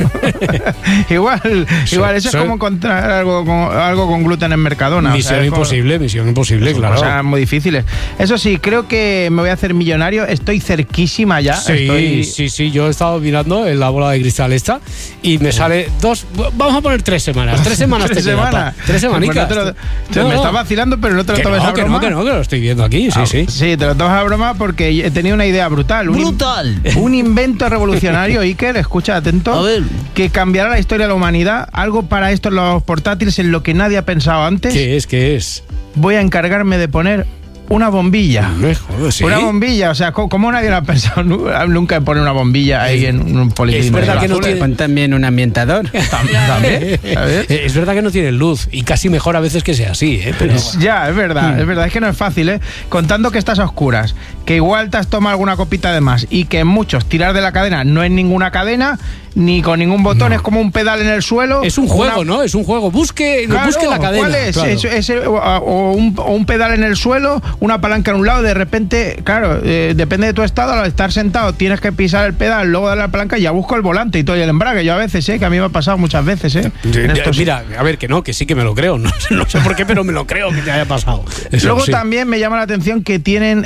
igual eso es como encontrar algo con gluten en Mercadona. Misión imposible, claro. Cosas muy difíciles. Eso sí, creo que me voy a hacer millonario. Estoy cerquísima ya. Sí. Yo he estado mirando en la bola de cristal esta y me sale 2. Vamos a poner 3 semanas. 3 semanas. 3 semanicas. Pues me estás vacilando, pero no te lo tomes a broma. Que lo estoy viendo aquí. Sí. Sí, te lo tomas a broma porque he tenido una idea brutal. Un invento revolucionario, Iker, escucha atento. A ver. Que cambiará la historia de la humanidad. Algo para estos los portátiles en lo que nadie ha pensado antes. ¿Qué es? Voy a encargarme de poner una bombilla. ¿Sí? Una bombilla, o sea, ¿cómo nadie lo ha pensado nunca en poner una bombilla ahí en un policlínico? Es verdad que no tiene también un ambientador. ¿También? Es verdad que no tiene luz y casi mejor a veces que sea así, pero... Ya, es verdad, es que no es fácil, contando que estás a oscuras, que igual te has tomado alguna copita de más y que en muchos tirar de la cadena no es ninguna cadena ni con ningún botón, es como un pedal en el suelo. Es un juego, ¿no? Es un juego. Busque la cadena. ¿Cuál es? Claro. O un pedal en el suelo, una palanca en un lado, de repente, claro, depende de tu estado, al estar sentado tienes que pisar el pedal, luego darle a la palanca y ya busco el volante y todo, y el embrague. Yo a veces, que a mí me ha pasado muchas veces, Mira, a ver, que sí que me lo creo. No sé por qué, pero me lo creo que te haya pasado. Luego también me llama la atención que tienen,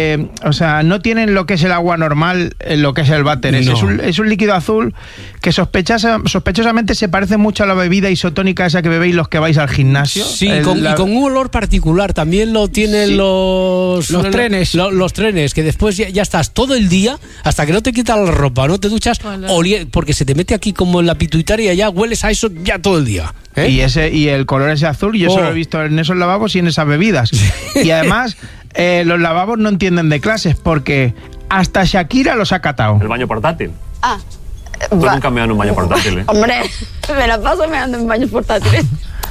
no tienen lo que es el agua normal, lo que es el váter. No. Es un líquido azul que sospechosamente se parece mucho a la bebida isotónica esa que bebéis los que vais al gimnasio. Sí, y con un olor particular. También lo tienen los trenes. Los trenes, que después ya estás todo el día, hasta que no te quitas la ropa, no te duchas, porque se te mete aquí como en la pituitaria, ya hueles a eso ya todo el día. Y el color ese azul, yo solo lo he visto en esos lavabos y en esas bebidas. Y además, los lavabos no entienden de clases, porque hasta Shakira los ha catado. El baño portátil. Tú nunca me dan un baño portátil, Hombre, me la paso meando en baños portátiles.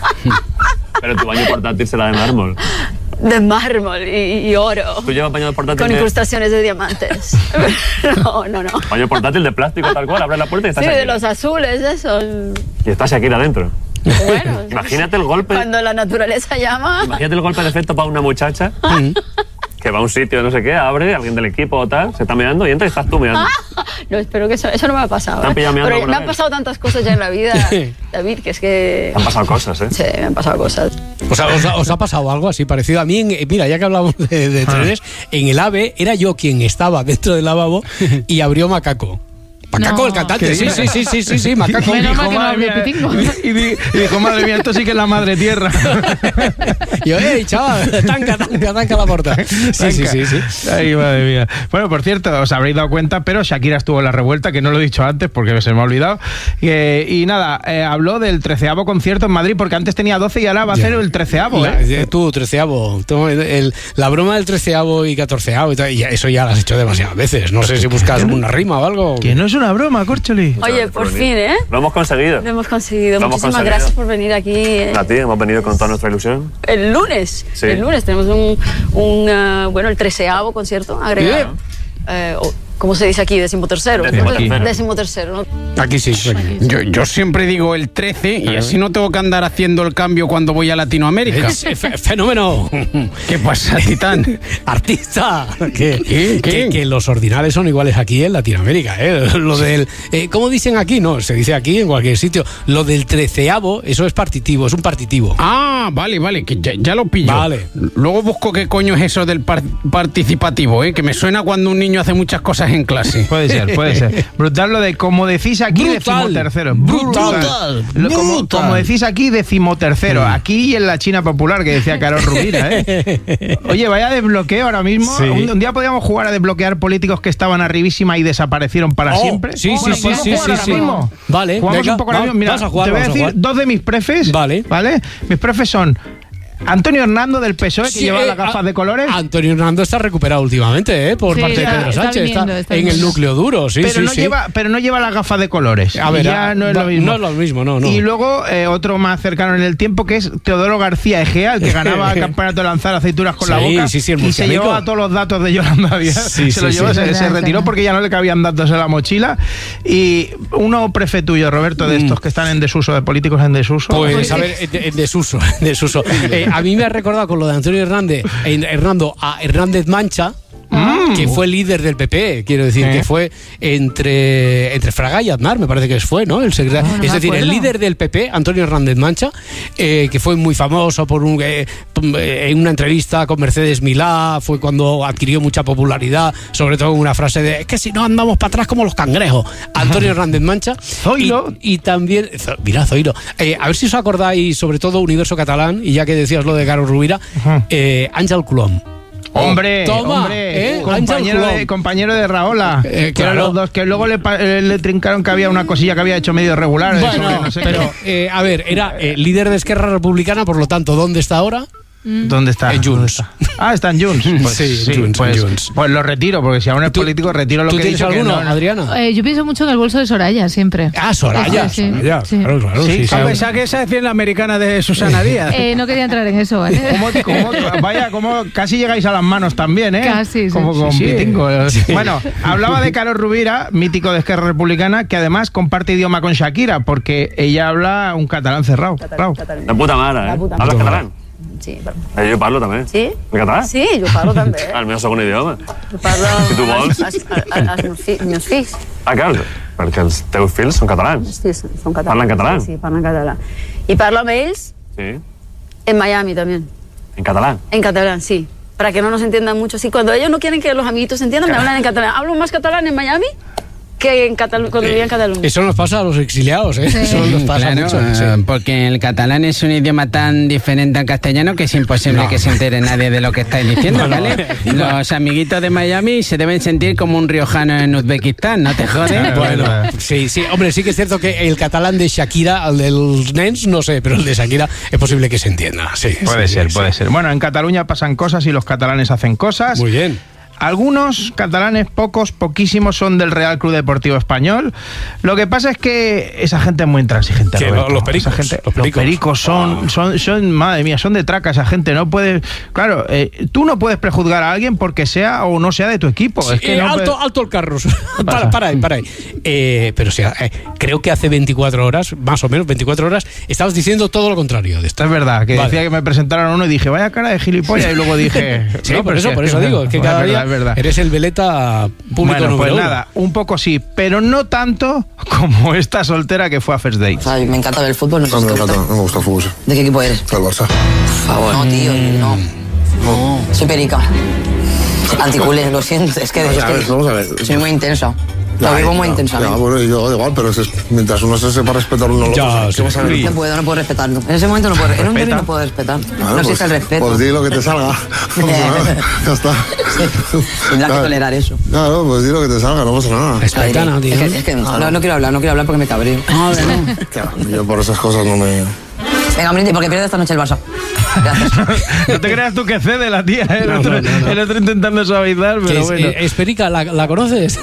Pero tu baño portátil será de mármol. De mármol y oro. ¿Tú llevas baño portátil? Con incrustaciones de diamantes. No. Baño portátil de plástico tal cual, abres la puerta y estás Shakira. Sí, de los azules, eso. Y está Shakira adentro. Bueno, imagínate el golpe. Cuando la naturaleza llama. Imagínate el golpe de efecto para una muchacha que va a un sitio, no sé qué, abre, alguien del equipo o tal, se está meando y entra y estás tú meando. No, espero que eso no me ha pasado. Pero me han pasado tantas cosas ya en la vida, David, que es que... Han pasado cosas, Sí, me han pasado cosas. ¿Os ha pasado algo así parecido? A mí, mira, ya que hablamos de trenes, en el AVE era yo quien estaba dentro del lavabo y abrió Macaco. Macaco, el cantante, sí, Macaco. Y dijo, madre mía, esto sí que es la madre tierra. Y yo, chaval, tanca la puerta. Sí. Ay, madre mía. Bueno, por cierto, os habréis dado cuenta, pero Shakira estuvo en la revuelta, que no lo he dicho antes porque se me ha olvidado. Y nada, habló del 13º concierto en Madrid, porque antes tenía 12 y ahora va a hacer el 13º. Tú, 13º. La broma del 13º y 14º, y eso ya lo has hecho demasiadas veces. No sé si buscas una rima o algo. Que no es una broma, Córcholi. Oye, por fin, ¿eh? Lo hemos conseguido. Muchísimas gracias por venir aquí. A ti, hemos venido con toda nuestra ilusión. El lunes tenemos el 13º concierto agregado. ¿Cómo se dice aquí? 13º. 13º, ¿no? Aquí sí. Yo siempre digo el 13 y así no tengo que andar haciendo el cambio cuando voy a Latinoamérica. ¡Fenómeno! ¿Qué pasa, Titán? ¡Artista! Que los ordinales son iguales aquí en Latinoamérica, ¿eh? Lo del... ¿cómo dicen aquí? No, se dice aquí en cualquier sitio. Lo del 13º, eso es partitivo, es un partitivo. Ah, vale, que ya lo pillo. Vale. Luego busco qué coño es eso del participativo, que me suena cuando un niño hace muchas cosas en clase. Puede ser. Brutal lo de, como decís aquí, 13º. Brutal. Como decís aquí, 13º. Aquí y en la China popular, que decía Carol Rubira, Oye, vaya desbloqueo ahora mismo. Sí. Un día podíamos jugar a desbloquear políticos que estaban arribísima y desaparecieron para siempre. Sí. Vale, jugamos un poco ahora mismo. Mira, te voy a decir dos de mis prefes. Vale. Mis prefes son Antonio Hernando del PSOE, que lleva las gafas de colores. Antonio Hernando está recuperado últimamente, por parte de Pedro Sánchez. Está en el núcleo duro, pero no lleva las gafas de colores. A ver, ya no es lo mismo. No es lo mismo, no. Y luego otro más cercano en el tiempo, que es Teodoro García Egea, el que ganaba el campeonato de lanzar aceitunas con la boca. Y se llevó a todos los datos de Yolanda Díaz. Se retiró porque ya no le cabían datos en la mochila. Y uno prefe tuyo, Roberto, de estos que están en desuso, de políticos en desuso. Pues, a ver, en desuso. A mí me ha recordado con lo de Antonio Hernando a Hernández Mancha, que fue líder del PP, quiero decir, que fue entre Fraga y Aznar, me parece que fue, ¿no? El secretario, es decir, el líder del PP, Antonio Hernández Mancha, que fue muy famoso por en una entrevista con Mercedes Milá, fue cuando adquirió mucha popularidad, sobre todo en una frase de, es que si no andamos para atrás como los cangrejos. Antonio Hernández Mancha. Zoilo. Y también, mira, Zoilo. A ver si os acordáis, sobre todo Universo Catalán, y ya que decías lo de Carol Rubira, Ángel Colom. Hombre, compañero de Rahola, que eran los dos, que luego le trincaron que había una cosilla que había hecho medio regular. Bueno, a ver, era líder de Esquerra Republicana, por lo tanto, ¿dónde está ahora? ¿Dónde está? En Junts. Está en Junts. Pues lo retiro, porque si aún es político, retiro lo que he dicho. ¿Tú tienes alguno, Adriana? Yo pienso mucho en el bolso de Soraya, siempre. Soraya. Claro. Pensaba que esa es la americana de Susana Díaz. No quería entrar en eso, ¿vale? Como casi llegáis a las manos también, Casi, como con Pitingo. Bueno, hablaba de Carol Rubira, mítico de Esquerra Republicana, que además comparte idioma con Shakira, porque ella habla un catalán cerrado. La puta mare, ¿Hablas catalán? Sí, jo parlo també. Sí? En català? Sí, jo parlo també. El meu segon idioma. Jo parlo... Si tu vols. Els meus fills. Clar, perquè els teus fills són catalans. Els fills són catalans. Parlen català. Sí, parlen català. I parlo amb ells en Miami también. ¿En catalán? En catalán, sí. Para que no nos entiendan mucho. Sí, cuando ellos no quieren que los amiguitos se entiendan, me hablan en catalán. Hablo más catalán en Miami que cuando vivía en Cataluña. Eso nos pasa a los exiliados, ¿eh? Sí. Eso nos pasa mucho. Porque el catalán es un idioma tan diferente al castellano que es imposible que se entere nadie de lo que estáis diciendo, ¿vale? Los amiguitos de Miami se deben sentir como un riojano en Uzbekistán, ¿no te jodes? Bueno, sí, hombre, sí que es cierto que el catalán de Shakira, el del Nens, no sé, pero el de Shakira es posible que se entienda, sí. Puede ser. Bueno, en Cataluña pasan cosas y los catalanes hacen cosas. Muy bien. Algunos catalanes, poquísimos, son del Real Club Deportivo Español. Lo que pasa es que esa gente es muy intransigente. Los pericos. Los pericos son, madre mía, son de traca esa gente. No puedes, claro, tú no puedes prejuzgar a alguien porque sea o no sea de tu equipo. Sí, es que alto el carros. para ahí. Pero creo que hace 24 horas, más o menos 24 horas, estabas diciendo todo lo contrario de esto. Es verdad, que decía que me presentaron uno y dije, vaya cara de gilipollas, y luego dije... Sí, por eso digo, que cada día... Verdad. Eres el veleta público número pues nada, un poco sí, pero no tanto como esta soltera que fue a First Dates. Me encanta ver el fútbol. No me encanta, me gusta el fútbol. ¿De qué equipo eres? Del Barça. Por favor. No, tío, no. Soy perica. Anticulé, lo siento. Es que vamos a ver. Soy muy intensa. Lo vivo muy intensamente. Bueno, yo igual, pero mientras uno se sepa respetar uno al otro, No puedo respetarlo. En ese momento no puedo. En un día no puedo respetar. No existe el respeto. Pues di lo que te salga. Ya está. Tendrás que tolerar eso. Claro, pues di lo que te salga, no pasa nada. Respeta, ¿no, tío? Es que no quiero hablar porque me cabreo. Yo por esas cosas no me... Venga, brindis, porque pierde esta noche el Barça. No te creas tú que cede la tía, ¿eh? El otro intentando suavizar, pero bueno. Esperica, ¿la conoces?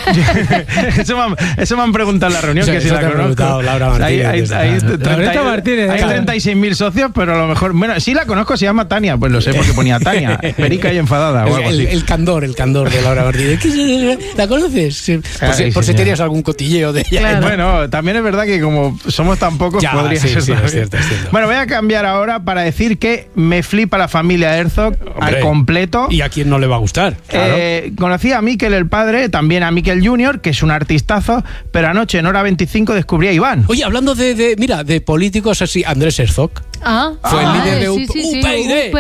eso me han preguntado en la reunión, que si la conozco. Laura Martínez. Hay 36.000 socios, pero a lo mejor... Bueno, sí la conozco, se llama Tania, pues lo sé porque ponía Tania, Esperica y enfadada o algo así. El candor de Laura Martínez. ¿La conoces? Por si tenías algún cotilleo de ella. Claro. Bueno, también es verdad que como somos tan pocos, podría ser. Sí, es cierto. Bueno, voy a cambiar ahora para decir que me flipa la familia Herzog al completo. ¿Y a quién no le va a gustar? Claro. Conocí a Mikel el padre, también a Mikel Junior, que es un artistazo, pero anoche en Hora 25 descubrí a Iván. Oye, hablando de políticos así, Andrés Herzog. Fue el líder de UPyD.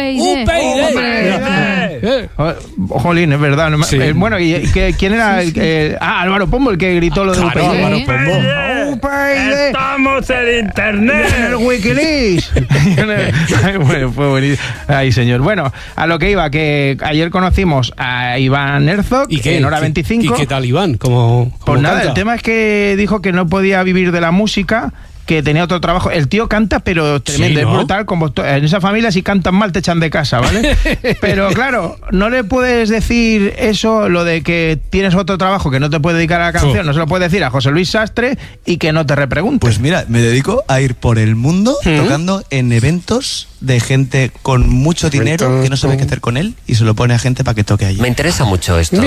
Jolín, es verdad. Bueno, ¿y quién era? Álvaro Pombo, el que gritó lo de UPyD. Álvaro Pombo. ¡Estamos en internet! ¡En el Wikileaks! Bueno, fue buenísimo. Ay, señor. Bueno, a lo que iba, que ayer conocimos a Iván Herzog en Hora 25. ¿Y qué tal, Iván? Pues nada, el tema es que dijo que no podía vivir de la música, que tenía otro trabajo. El tío canta, pero tremendo, es brutal. Como en esa familia, si cantan mal, te echan de casa, ¿vale? Pero claro, no le puedes decir eso, lo de que tienes otro trabajo que no te puede dedicar a la canción, no se lo puedes decir a José Luis Sastre y que no te repregunte. Pues mira, me dedico a ir por el mundo tocando en eventos de gente con mucho dinero que no sabe qué hacer con él y se lo pone a gente para que toque allí. Me interesa mucho esto.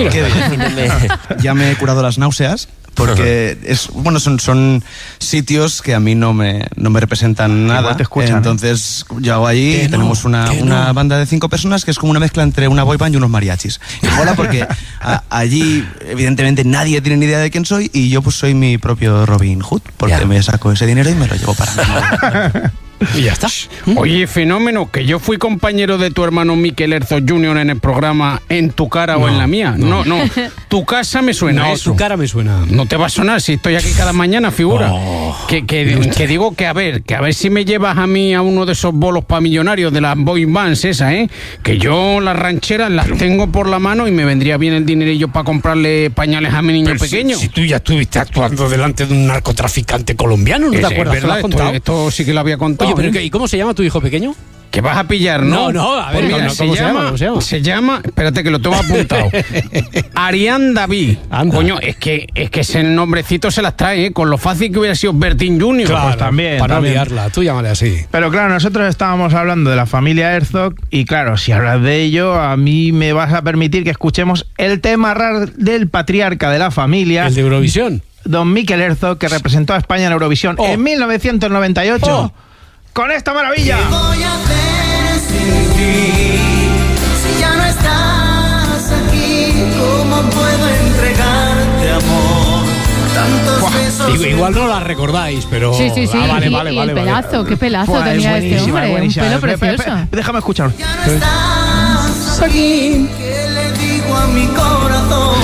Ya me he curado las náuseas. Porque son sitios que a mí no me representan nada. Te escuchan, entonces yo hago allí, tenemos una banda de 5 personas que es como una mezcla entre una boy band y unos mariachis. Y mola porque allí evidentemente nadie tiene ni idea de quién soy y yo pues soy mi propio Robin Hood, porque me saco ese dinero y me lo llevo para mí. Y ya está. Oye, fenómeno, que yo fui compañero de tu hermano Mikel Herzog Jr. en el programa En tu cara o en la mía. No. Tu casa me suena. No, eso. tu cara me suena. No te va a sonar si estoy aquí cada mañana, figura. Que digo que a ver si me llevas a mí a uno de esos bolos para millonarios de las boy bands esas, que yo las rancheras las tengo por la mano y me vendría bien el dinerillo para comprarle pañales a mi niño pequeño. Si tú ya estuviste actuando delante de un narcotraficante colombiano, ¿no te acuerdas? ¿Verdad? Esto sí que lo había contado. Oye, pero ¿y cómo se llama tu hijo pequeño? Que vas a pillar, ¿no? No, a ver, pues mira, ¿cómo se llama? Espérate que lo tengo apuntado. Arián David. Anda. Coño, es que ese nombrecito se las trae, con lo fácil que hubiera sido Bertín Junior. Claro, pues también. Para no liarla, tú llámale así. Pero claro, nosotros estábamos hablando de la familia Herzog y claro, si hablas de ello, a mí me vas a permitir que escuchemos el tema del patriarca de la familia. ¿El de Eurovisión? Don Mikel Herzog, que representó a España en Eurovisión en 1998. Con esta maravilla. ¿Qué voy a hacer sin ti? Si ya no estás aquí, ¿cómo puedo entregarte amor? Tantos besos. Igual no la recordáis, pero... Sí. Vale. Qué pelazo tenía este hombre. Un pelo precioso. Déjame escuchar. Ya no estás aquí, ¿qué le digo a mi corazón?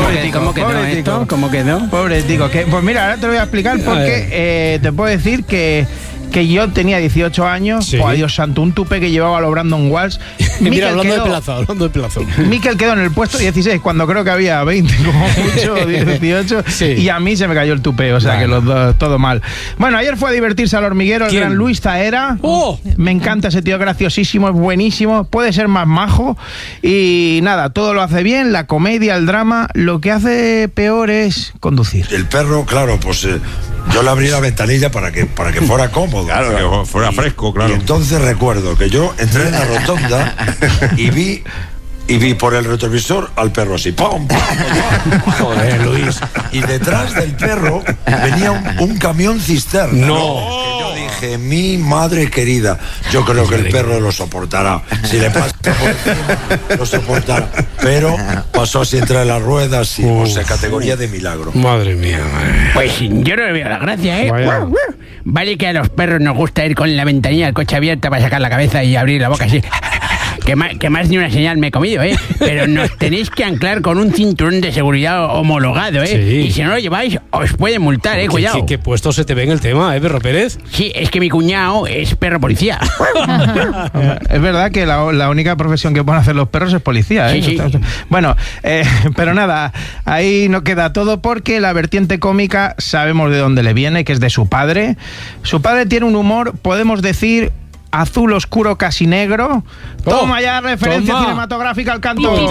¿Cómo quedó? Pobre tico. Pues mira, ahora te lo voy a explicar porque te puedo decir que yo tenía 18 años, sí. Pues Dios santo, un tupe que llevaba los Brandon Walsh. Mira, hablando de pelazo. Mikel quedó en el puesto 16, cuando creo que había 20, como mucho, 18, sí. Y a mí se me cayó el tupe, o sea que los dos, todo mal. Bueno, ayer fue a divertirse al hormiguero el gran Luis Zahera. Me encanta ese tío, graciosísimo, es buenísimo, puede ser más majo y nada, todo lo hace bien, la comedia, el drama, lo que hace peor es conducir. El perro, claro, pues yo le abrí la ventanilla para que fuera cómodo. Claro, que fuera fresco, claro. Y entonces recuerdo que yo entré en la rotonda y vi por el retrovisor al perro así. ¡Pum! Joder, Luis. Y detrás del perro venía un camión cisterna. No. Que yo dije, mi madre querida, yo creo que el perro lo soportará. Si le pasa por encima, lo soportará. Pero pasó así entre las ruedas y, o sea, categoría de milagro. Madre mía. Pues yo no le veo la gracia, ¿eh? Vale que a los perros nos gusta ir con la ventanilla del coche abierta para sacar la cabeza y abrir la boca así. que más ni una señal me he comido, ¿eh? Pero nos tenéis que anclar con un cinturón de seguridad homologado, ¿eh? Sí. Y si no lo lleváis, os pueden multar, cuidado. ¿Qué puesto se te ve en el tema, Perro Pérez? Sí, es que mi cuñado es perro policía. Es verdad que la única profesión que pueden hacer los perros es policía, ¿eh? Sí. Bueno, pero nada, ahí no queda todo porque la vertiente cómica sabemos de dónde le viene, que es de su padre. Su padre tiene un humor, podemos decir, azul oscuro casi negro. Toma ya referencia cinematográfica al canto.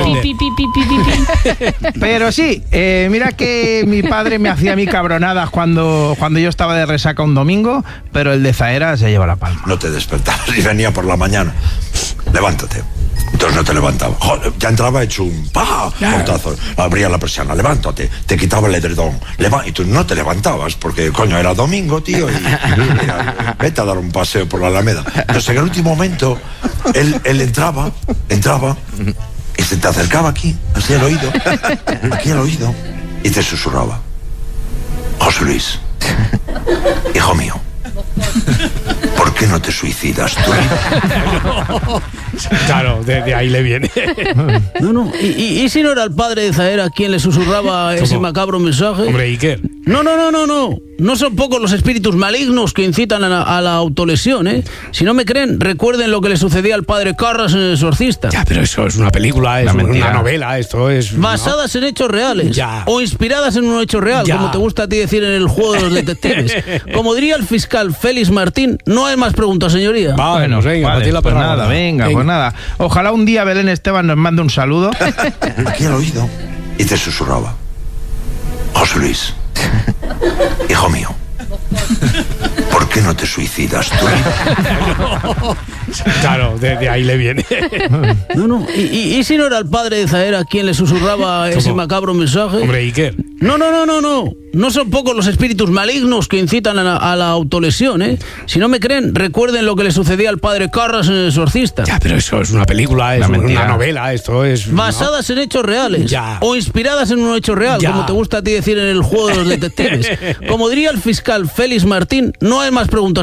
Pero sí, mira que mi padre me hacía a mí cabronadas cuando yo estaba de resaca un domingo, pero el de Zaera se lleva la palma. No te despertabas y venía por la mañana. Levántate. Entonces no te levantaba. Joder, ya entraba hecho un portazo. Abría la persiana, levántate. Te quitaba el edredón. Y tú no te levantabas porque, coño, era domingo, tío. Y mira, vete a dar un paseo por la Alameda. Entonces en el último momento, él entraba y se te acercaba aquí, así al oído, y te susurraba: José Luis, hijo mío, ¿por qué no te suicidas tú? Claro, de ahí le viene. No. ¿Y si no era el padre de Zaera quien le susurraba ese macabro mensaje? Hombre, Iker. No. No son pocos los espíritus malignos que incitan a la autolesión, ¿eh? Si no me creen, recuerden lo que le sucedía al padre Carras en El Exorcista. Ya, pero eso es una película, es una novela, esto es... Basadas en hechos reales. Ya. O inspiradas en un hecho real, como te gusta a ti decir en el juego de los detectives. Como diría el fiscal Félix Martín, no hay más preguntas, señoría. Bueno, venga, vale, pues nada, pues nada. Ojalá un día Belén Esteban nos mande un saludo. Aquí al oído. Y te susurraba: José Luis, hijo mío, ¿por qué no te suicidas tú? Claro, de ahí le viene. No. ¿Y si no era el padre de Zaera quien le susurraba ese macabro mensaje? Hombre, Iker. No. No son pocos los espíritus malignos que incitan a la autolesión, ¿eh? Si no me creen, recuerden lo que le sucedía al padre Carras en El Exorcista. Ya, pero eso es una película, es una novela, esto es... Basadas en hechos reales. Ya. O inspiradas en un hecho real, como te gusta a ti decir en el juego de los detectives. Como diría el fiscal Félix Martín, no hay más preguntas.